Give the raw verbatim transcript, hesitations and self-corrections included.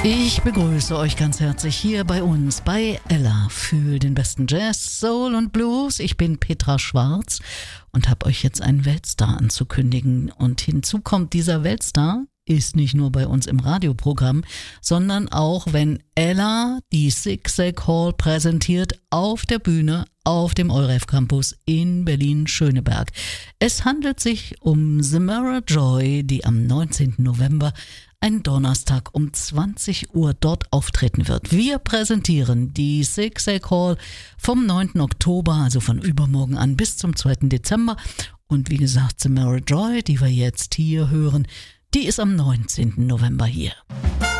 Ich begrüße euch ganz herzlich hier bei uns bei Ella für den besten Jazz, Soul und Blues. Ich bin Petra Schwarz und habe euch jetzt einen Weltstar anzukündigen. Und hinzu kommt, dieser Weltstar ist nicht nur bei uns im Radioprogramm, sondern auch, wenn Ella die Zig-Zag Hall präsentiert, auf der Bühne auf dem EUREF Campus in Berlin-Schöneberg. Es handelt sich um Samara Joy, die am neunzehnten November, ein Donnerstag um zwanzig Uhr dort auftreten wird. Wir präsentieren die Zig-Zag Hall vom neunten Oktober, also von übermorgen an bis zum zweiten Dezember. Und wie gesagt, Samara Joy, die wir jetzt hier hören, die ist am neunzehnten November hier.